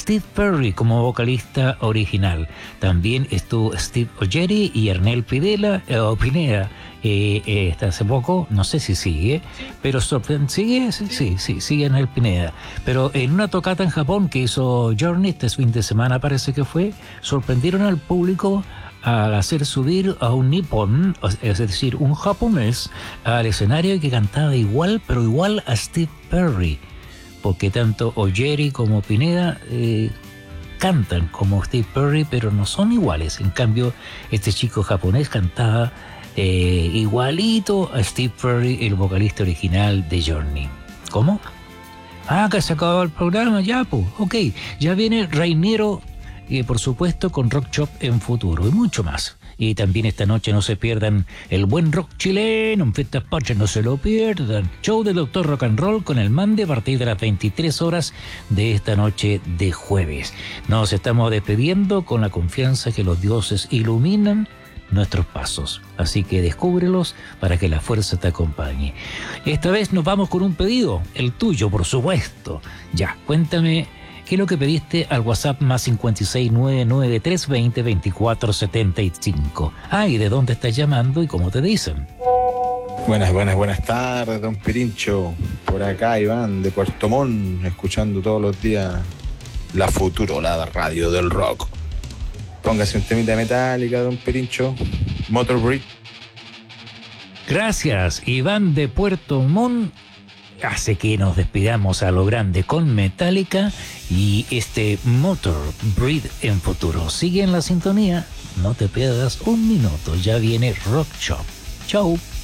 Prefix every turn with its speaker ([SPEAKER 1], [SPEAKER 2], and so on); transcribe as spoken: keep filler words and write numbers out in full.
[SPEAKER 1] Steve Perry como vocalista original. También estuvo Steve Oggeri y Ernel Pidela, eh, o Pineda, eh, eh, hasta hace poco, no sé si sigue, pero sorpre- sigue, sí, sí, sí, sigue Ernel Pineda. Pero en una tocata en Japón que hizo Journey este fin de semana, parece que fue, sorprendieron al público al hacer subir a un nipón, es decir, un japonés, al escenario que cantaba igual, pero igual a Steve Perry, porque tanto Oggeri como Pineda eh, cantan como Steve Perry, pero no son iguales. En cambio, este chico japonés cantaba eh, igualito a Steve Perry, el vocalista original de Journey. ¿Cómo? Ah, que se acabó el programa, ya, pues, ok. Ya viene Reinero, y por supuesto con Rock Shop en futuro y mucho más. Y también esta noche no se pierdan el buen rock chileno en Fiestas Patrias, no se lo pierdan. Show de Doctor Rock and Roll con el Mande a partir de las veintitrés horas de esta noche de jueves. Nos estamos despidiendo con la confianza que los dioses iluminan nuestros pasos, así que descúbrelos para que la fuerza te acompañe. Esta vez nos vamos con un pedido, el tuyo por supuesto. Ya, cuéntame ¿qué es lo que pediste al WhatsApp más cinco seis nueve nueve tres dos cero dos cuatro siete cinco? Ah, ¿y de dónde estás llamando y cómo te dicen?
[SPEAKER 2] Buenas, buenas, buenas tardes, don Pirincho. Por acá, Iván, de Puerto Montt, escuchando todos los días la Futurola radio del rock. Póngase un temita metálica, don Pirincho. Motor Breed.
[SPEAKER 1] Gracias, Iván de Puerto Montt. Hace que nos despidamos a lo grande con Metallica y este Motor Breed en futuro. Sigue en la sintonía, no te pierdas un minuto, ya viene Rock Shop. Chau.